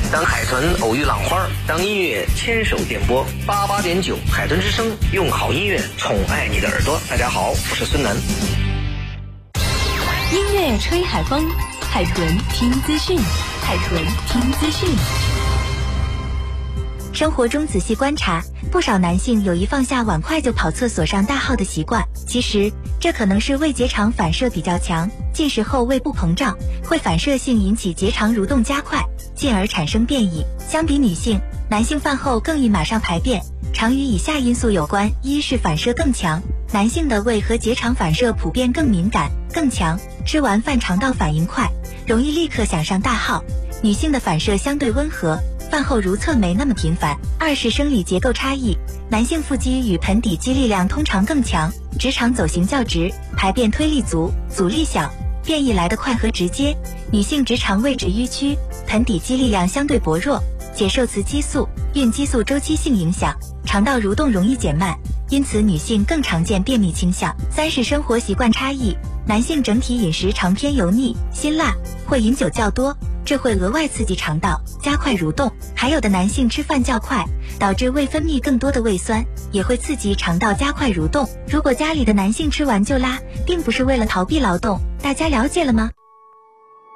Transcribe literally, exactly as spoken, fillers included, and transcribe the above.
当海豚偶遇浪花，当音乐牵手电波，八八点九海豚之声，用好音乐宠爱你的耳朵。大家好，我是孙楠。 音乐吹海风，海豚听资讯，海豚听资讯。 生活中仔细观察，不少男性有一放下碗筷就跑厕所上大号的习惯。其实，这可能是胃结肠反射比较强，进食后胃部膨胀，会反射性引起结肠蠕动加快，进而产生便意。相比女性，男性饭后更易马上排便，常与以下因素有关：一是反射更强，男性的胃和结肠反射普遍更敏感、更强，吃完饭肠道反应快，容易立刻想上大号；女性的反射相对温和，饭后如厕没那么频繁。二是生理结构差异，男性腹肌与盆底肌力量通常更强，直肠走行较直，排便推力足，阻力小，便意来得快和直接；女性直肠位置迂曲，盆底肌力量相对薄弱，且受雌激素、孕激素周期性影响，肠道蠕动容易减慢，因此女性更常见便秘倾向。三是生活习惯差异，男性整体饮食常偏油腻、辛辣，会饮酒较多，这会额外刺激肠道，加快蠕动。还有的男性吃饭较快，导致胃分泌更多的胃酸，也会刺激肠道加快蠕动。如果家里的男性吃完就拉，并不是为了逃避劳动，大家了解了吗？